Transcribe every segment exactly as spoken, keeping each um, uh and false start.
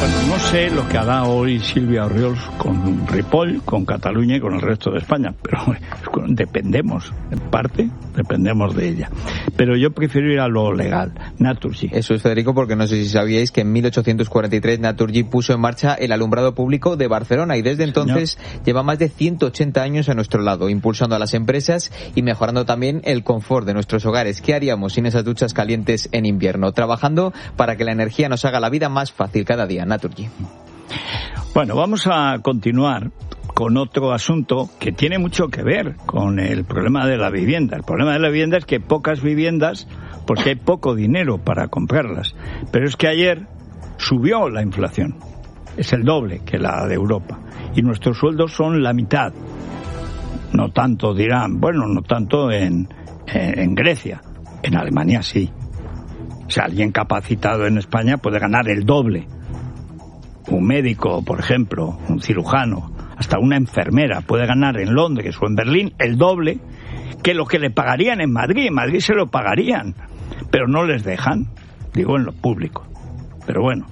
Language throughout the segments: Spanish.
Bueno, no sé lo que hará hoy Sílvia Orriols con Ripoll, con Cataluña y con el resto de España, pero dependemos, en parte, dependemos de ella. Pero yo prefiero ir a lo legal, Naturgy. Eso es, Federico, porque no sé si sabíais que en mil ochocientos cuarenta y tres Naturgy puso en marcha el alumbrado público de Barcelona y desde entonces Señor. lleva más de ciento ochenta años a nuestro lado, impulsando a las empresas y mejorando también el confort de nuestros hogares. ¿Qué haríamos sin esas duchas calientes en invierno? Trabajando para que la energía nos haga la vida más fácil cada día. Naturgy. Bueno, vamos a continuar con otro asunto que tiene mucho que ver con el problema de la vivienda. El problema de la vivienda es que hay pocas viviendas porque hay poco dinero para comprarlas. Pero es que ayer subió la inflación. Es el doble que la de Europa. Y nuestros sueldos son la mitad. No tanto, dirán, bueno, no tanto en, en, en Grecia. En Alemania sí. O sea, alguien capacitado en España puede ganar el doble. Un médico, por ejemplo, un cirujano, hasta una enfermera puede ganar en Londres o en Berlín el doble que lo que le pagarían en Madrid. En Madrid se lo pagarían, pero no les dejan, digo en lo público. Pero bueno.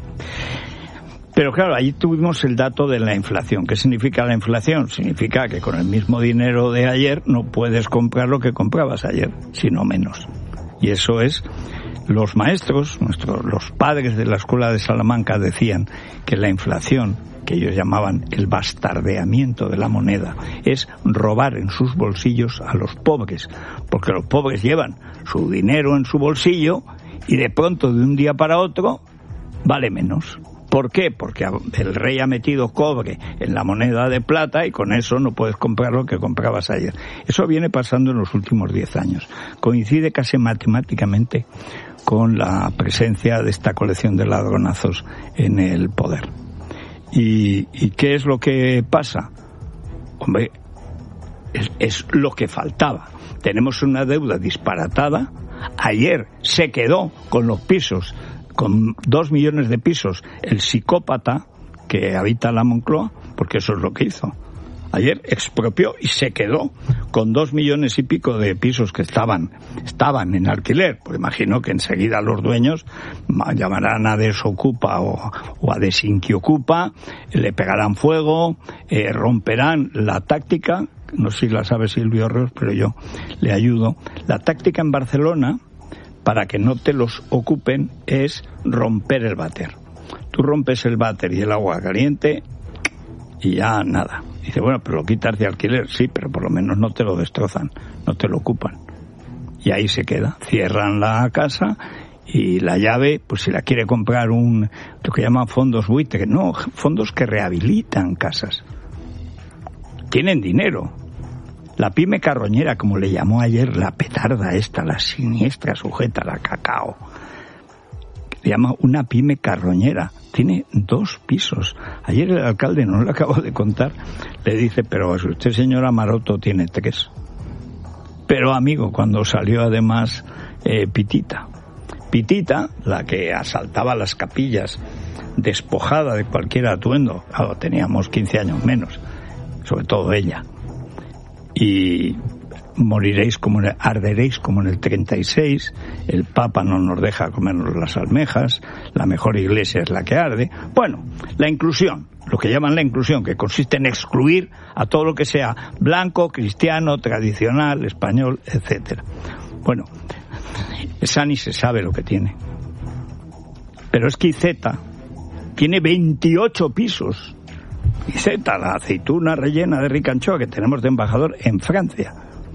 Pero claro, ahí tuvimos el dato de la inflación. ¿Qué significa la inflación? Significa que con el mismo dinero de ayer no puedes comprar lo que comprabas ayer, sino menos. Y eso es... Los maestros, nuestros, los padres de la escuela de Salamanca decían que la inflación, que ellos llamaban el bastardeamiento de la moneda, es robar en sus bolsillos a los pobres, porque los pobres llevan su dinero en su bolsillo y de pronto de un día para otro vale menos. ¿Por qué? Porque el rey ha metido cobre en la moneda de plata y con eso no puedes comprar lo que comprabas ayer. Eso viene pasando en los últimos diez años. Coincide casi matemáticamente con la presencia de esta colección de ladronazos en el poder. ¿Y, y qué es lo que pasa? Hombre, es, es lo que faltaba. Tenemos una deuda disparatada. Ayer se quedó con los pisos, con dos millones de pisos, el psicópata que habita la Moncloa, porque eso es lo que hizo. Ayer expropió y se quedó con dos millones y pico de pisos que estaban estaban en alquiler. Pues imagino que enseguida los dueños llamarán a Desocupa o, o a Desinquiocupa, le pegarán fuego, eh, romperán la táctica. No sé si la sabe Silvio Orriols, pero yo le ayudo. La táctica en Barcelona, para que no te los ocupen, es romper el váter. Tú rompes el váter y el agua caliente y ya nada. Dice, bueno, pero lo quitas de alquiler. Sí, pero por lo menos no te lo destrozan, no te lo ocupan. Y ahí se queda. Cierran la casa y la llave, pues si la quiere comprar un, lo que llaman fondos buitre, no, fondos que rehabilitan casas. Tienen dinero. La pyme carroñera, como le llamó ayer la petarda esta, la siniestra sujeta, la Cacao, le llama una pyme carroñera, tiene dos pisos. Ayer el alcalde, no lo acabo de contar, le dice, pero usted, señora Maroto, tiene tres. Pero amigo, cuando salió además eh, Pitita, Pitita, la que asaltaba las capillas, despojada de cualquier atuendo, claro, teníamos quince años menos, sobre todo ella, y moriréis como en el, arderéis como en el treinta y seis, el Papa no nos deja comernos las almejas, la mejor iglesia es la que arde. Bueno, la inclusión, lo que llaman la inclusión, que consiste en excluir a todo lo que sea blanco, cristiano, tradicional, español, etcétera. Bueno, esa ni se sabe lo que tiene. Pero es que Iceta tiene veintiocho pisos. Iceta, la aceituna rellena de ricanchoa que tenemos de embajador en Francia.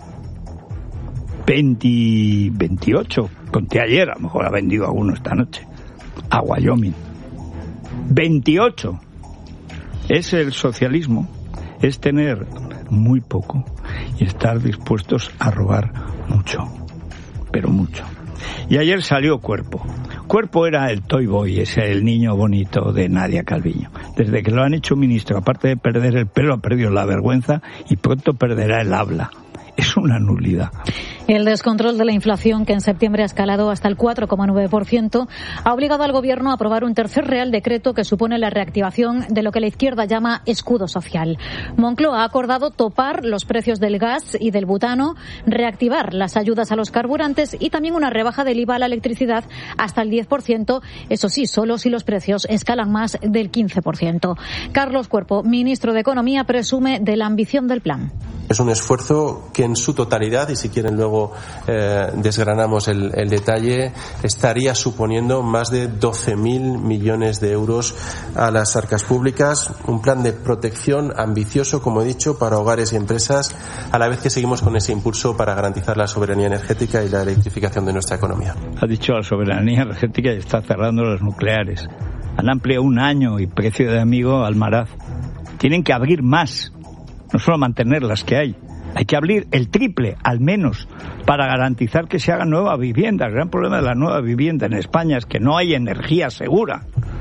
veinte, veintiocho, conté ayer, a lo mejor ha vendido alguno esta noche, a Wyoming. veintiocho. Es el socialismo, es tener muy poco y estar dispuestos a robar mucho, pero mucho. Y ayer salió Cuerpo. Cuerpo era el Toy Boy, ese el niño bonito de Nadia Calviño. Desde que lo han hecho ministro, aparte de perder el pelo, ha perdido la vergüenza y pronto perderá el habla. Es una nulidad. El descontrol de la inflación, que en septiembre ha escalado hasta el cuatro coma nueve por ciento, ha obligado al Gobierno a aprobar un tercer Real Decreto que supone la reactivación de lo que la izquierda llama escudo social. Moncloa ha acordado topar los precios del gas y del butano, reactivar las ayudas a los carburantes y también una rebaja del I V A a la electricidad hasta el diez por ciento, eso sí, solo si los precios escalan más del quince por ciento. Carlos Cuerpo, ministro de Economía, presume de la ambición del plan. Es un esfuerzo que en su totalidad, y si quieren luego eh, desgranamos el, el detalle, estaría suponiendo más de doce mil millones de euros a las arcas públicas. Un plan de protección ambicioso, como he dicho, para hogares y empresas, a la vez que seguimos con ese impulso para garantizar la soberanía energética y la electrificación de nuestra economía. Ha dicho la soberanía energética y está cerrando las nucleares. Han ampliado un año y precio de amigo Almaraz. Tienen que abrir más. No solo mantener las que hay, hay que abrir el triple, al menos, para garantizar que se haga nueva vivienda. El gran problema de la nueva vivienda en España es que no hay energía segura.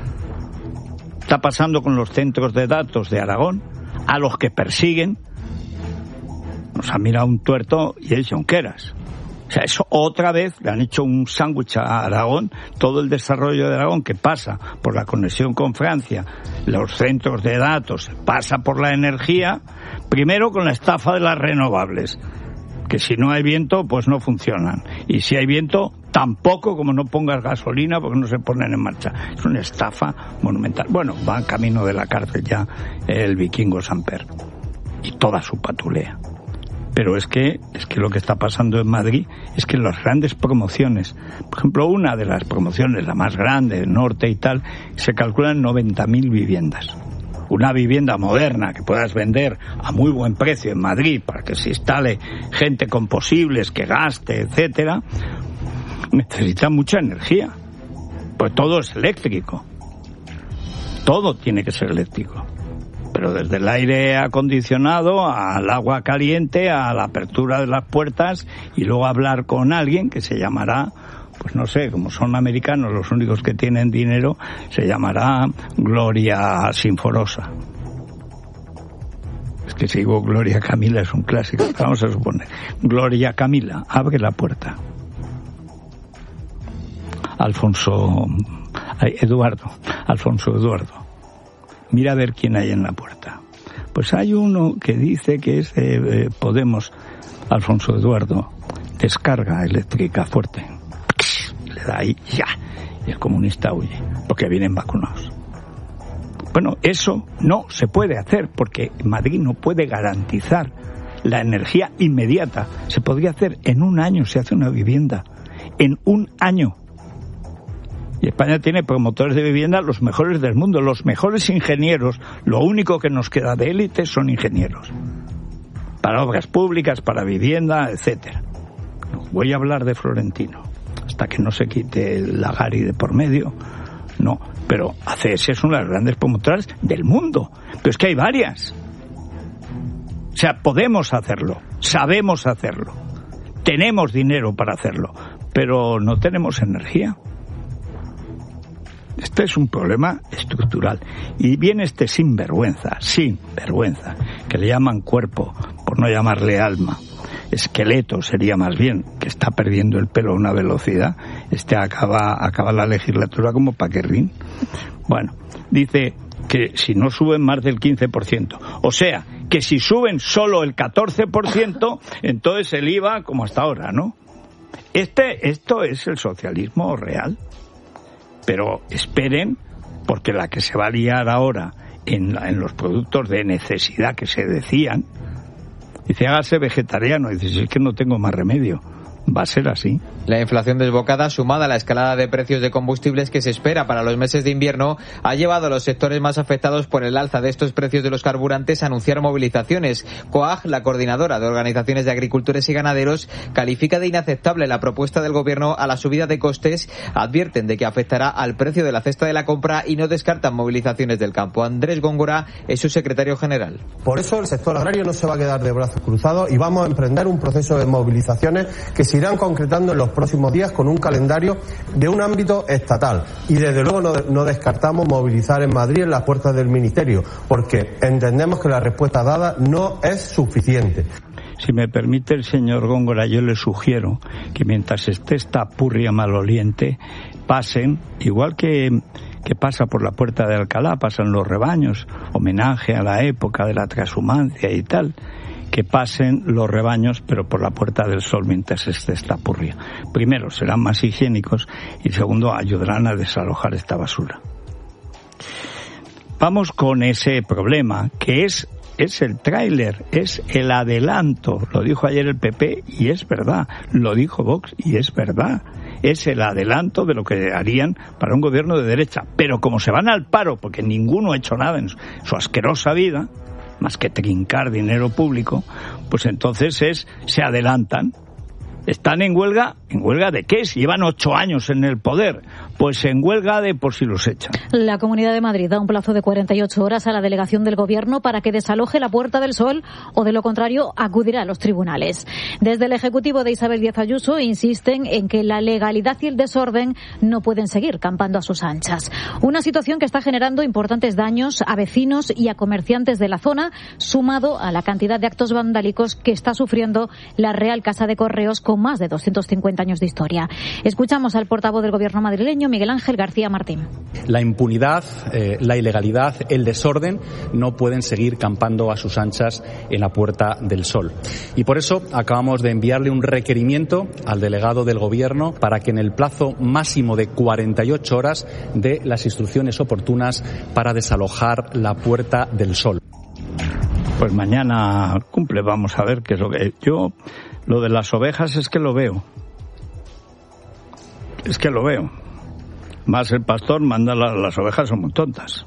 Está pasando con los centros de datos de Aragón, a los que persiguen. Nos ha mirado un tuerto y es Junqueras. O sea, eso otra vez le han hecho un sándwich a Aragón, todo el desarrollo de Aragón que pasa por la conexión con Francia, los centros de datos, pasa por la energía, primero con la estafa de las renovables, que si no hay viento pues no funcionan, y si hay viento tampoco, como no pongas gasolina porque no se ponen en marcha. Es una estafa monumental. Bueno, va camino de la cárcel ya el vikingo Samper y toda su patulea. Pero es que, es que lo que está pasando en Madrid es que las grandes promociones, por ejemplo, una de las promociones, la más grande, el norte y tal, se calculan noventa mil viviendas. Una vivienda moderna que puedas vender a muy buen precio en Madrid para que se instale gente con posibles, que gaste, etcétera, necesita mucha energía. Pues todo es eléctrico. Todo tiene que ser eléctrico. Pero desde el aire acondicionado al agua caliente, a la apertura de las puertas y luego hablar con alguien que se llamará, pues no sé, como son americanos los únicos que tienen dinero, se llamará Gloria Sinforosa. Es que si digo Gloria Camila es un clásico, vamos a suponer. Gloria Camila, abre la puerta. Alfonso, Eduardo, Alfonso Eduardo. Mira a ver quién hay en la puerta. Pues hay uno que dice que es eh, eh, Podemos, Alfonso Eduardo, descarga eléctrica fuerte. Le da ahí, ya, y el comunista huye, porque vienen vacunados. Bueno, eso no se puede hacer, porque Madrid no puede garantizar la energía inmediata. Se podría hacer en un año, se hace una vivienda. En un año. Y España tiene promotores de vivienda los mejores del mundo, los mejores ingenieros. Lo único que nos queda de élite son ingenieros. Para obras públicas, para vivienda, etcétera. Voy a hablar de Florentino, hasta que no se quite el Lagari de por medio. No, pero A C S es una de las grandes promotoras del mundo. Pero es que hay varias. O sea, podemos hacerlo, sabemos hacerlo, tenemos dinero para hacerlo, pero no tenemos energía. Este es un problema estructural. Y viene este sinvergüenza, sinvergüenza, que le llaman cuerpo, por no llamarle alma. Esqueleto sería más bien, que está perdiendo el pelo a una velocidad. Este acaba, acaba la legislatura como Paquerrín. Bueno, dice que si no suben más del quince por ciento, o sea, que si suben solo el catorce por ciento, entonces el I V A como hasta ahora, ¿no? Este, esto es el socialismo real. Pero esperen, porque la que se va a liar ahora en, en los productos de necesidad que se decían, dice, hágase vegetariano, dice, si es que no tengo más remedio. Va a ser así. La inflación desbocada, sumada a la escalada de precios de combustibles que se espera para los meses de invierno, ha llevado a los sectores más afectados por el alza de estos precios de los carburantes a anunciar movilizaciones. COAG, la coordinadora de organizaciones de agricultores y ganaderos, califica de inaceptable la propuesta del gobierno a la subida de costes. Advierten de que afectará al precio de la cesta de la compra y no descartan movilizaciones del campo. Andrés Góngora es su secretario general. Por eso el sector agrario no se va a quedar de brazos cruzados y vamos a emprender un proceso de movilizaciones que se irán concretando en los próximos días con un calendario de un ámbito estatal. Y desde luego no, no descartamos movilizar en Madrid en las puertas del Ministerio, porque entendemos que la respuesta dada no es suficiente. Si me permite el señor Góngora, yo le sugiero que mientras esté esta purria maloliente, pasen, igual que, que pasa por la puerta de Alcalá, pasan los rebaños, homenaje a la época de la transhumancia y tal, que pasen los rebaños, pero por la Puerta del Sol mientras esté esta purria. Primero, serán más higiénicos y segundo, ayudarán a desalojar esta basura. Vamos con ese problema, que es, es el tráiler, es el adelanto. Lo dijo ayer el P P y es verdad. Lo dijo Vox y es verdad. Es el adelanto de lo que harían para un gobierno de derecha. Pero como se van al paro, porque ninguno ha hecho nada en su, su asquerosa vida, más que trincar dinero público, pues entonces es se adelantan. ¿Están en huelga? ¿En huelga de qué? Si llevan ocho años en el poder. Pues en huelga de por si los echan. La Comunidad de Madrid da un plazo de cuarenta y ocho horas a la delegación del Gobierno para que desaloje la Puerta del Sol o, de lo contrario, acudirá a los tribunales. Desde el Ejecutivo de Isabel Díaz Ayuso insisten en que la legalidad y el desorden no pueden seguir campando a sus anchas. Una situación que está generando importantes daños a vecinos y a comerciantes de la zona, sumado a la cantidad de actos vandálicos que está sufriendo la Real Casa de Correos con más de doscientos cincuenta años de historia. Escuchamos al portavoz del Gobierno madrileño, Miguel Ángel García Martín. La impunidad, eh, la ilegalidad, el desorden no pueden seguir campando a sus anchas en la Puerta del Sol. Y por eso acabamos de enviarle un requerimiento al delegado del Gobierno para que en el plazo máximo de cuarenta y ocho horas dé las instrucciones oportunas para desalojar la Puerta del Sol. Pues mañana cumple, vamos a ver qué es lo que... Yo, lo de las ovejas es que lo veo. Es que lo veo. Más el pastor manda la, las ovejas son muy tontas.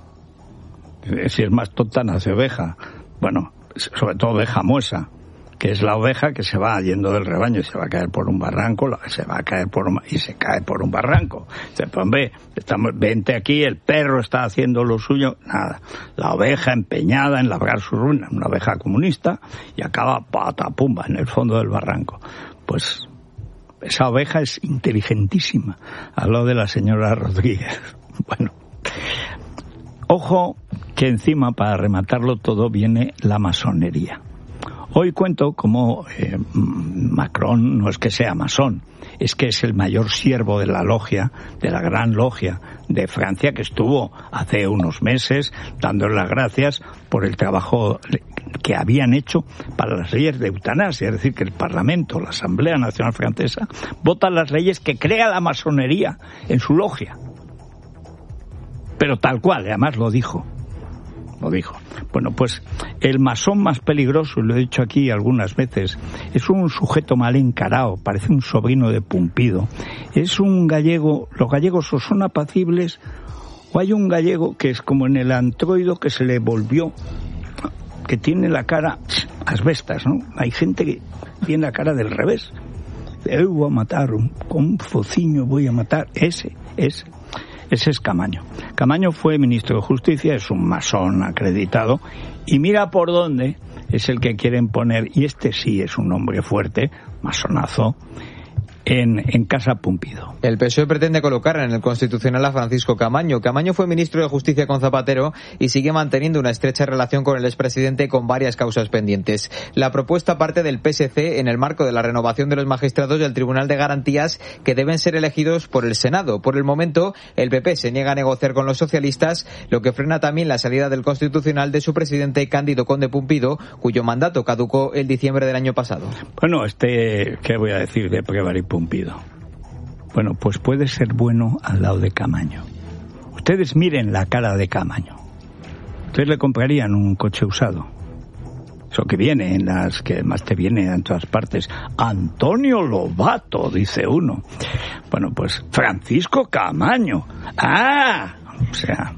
Si es más tonta nace oveja. Bueno, sobre todo oveja muesa, que es la oveja que se va yendo del rebaño y se va a caer por un barranco, se va a caer por un, y se cae por un barranco. Se pues, ve, estamos, vente aquí, el perro está haciendo lo suyo, nada. La oveja empeñada en labrar su ruina, una oveja comunista, y acaba patapumba en el fondo del barranco. Pues esa oveja es inteligentísima, al lado de la señora Rodríguez. Bueno, ojo que encima, para rematarlo todo, viene la masonería. Hoy cuento cómo eh, Macron no es que sea masón, es que es el mayor siervo de la logia, de la gran logia de Francia, que estuvo hace unos meses dándole las gracias por el trabajo que habían hecho para las leyes de eutanasia. Es decir, que el Parlamento, la Asamblea Nacional Francesa, vota las leyes que crea la masonería en su logia. Pero tal cual, además lo dijo. Lo dijo. Bueno, pues el masón más peligroso, y lo he dicho aquí algunas veces, es un sujeto mal encarado, parece un sobrino de Pumpido. Es un gallego, los gallegos o son apacibles, o hay un gallego que es como en el antroido que se le volvió, que tiene la cara asbestas, ¿no? Hay gente que tiene la cara del revés. Eu voy a matar, con un fociño voy a matar, ese, ese. Ese es Camaño. Camaño fue ministro de Justicia, es un masón acreditado, y mira por dónde es el que quieren poner, y este sí es un hombre fuerte, masonazo, en, en Casa Pumpido. El P S O E pretende colocar en el Constitucional a Francisco Camaño. Camaño fue ministro de Justicia con Zapatero y sigue manteniendo una estrecha relación con el expresidente con varias causas pendientes. La propuesta parte del P S C en el marco de la renovación de los magistrados del Tribunal de Garantías, que deben ser elegidos por el Senado. Por el momento, el P P se niega a negociar con los socialistas, lo que frena también la salida del Constitucional de su presidente Cándido Conde Pumpido, cuyo mandato caducó el diciembre del año pasado. Bueno, este, ¿qué voy a decir de Préval y Pumpido? Bueno, pues puede ser bueno al lado de Camaño. Ustedes miren la cara de Camaño. Ustedes le comprarían un coche usado. Eso que viene en las que más te viene en todas partes. Antonio Lobato, dice uno. Bueno, pues Francisco Camaño. ¡Ah! O sea,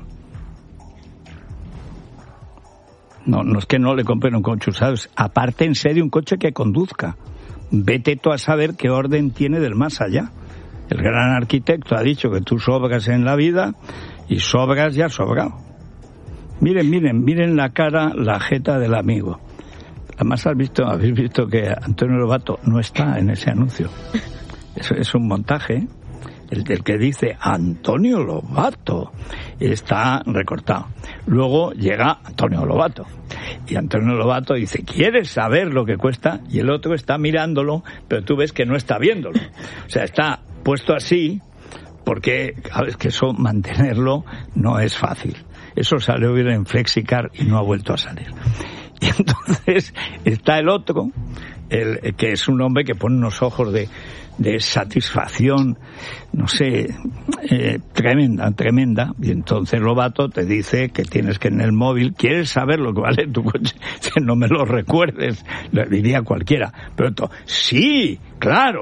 no, no es que no le compren un coche usado, es apártense de un coche que conduzca. Vete tú a saber qué orden tiene del más allá. El gran arquitecto ha dicho que tú sobras en la vida y sobras ya sobrado. Miren, miren, miren la cara, la jeta del amigo. Además, ¿has visto, habéis visto que Antonio Lobato no está en ese anuncio? Eso es un montaje. El del que dice Antonio Lobato está recortado. Luego llega Antonio Lobato. Y Antonio Lobato dice, ¿quieres saber lo que cuesta? Y el otro está mirándolo, pero tú ves que no está viéndolo. O sea, está puesto así, porque, sabes que eso, mantenerlo no es fácil. Eso salió bien en Flexicar y no ha vuelto a salir. Y entonces está el otro, el, que es un hombre que pone unos ojos de, de satisfacción, no sé, eh, tremenda, tremenda. Y entonces Lobato te dice que tienes que en el móvil, ¿quieres saber lo que vale tu coche? Que no me lo recuerdes, lo diría cualquiera. Pero esto, sí, claro.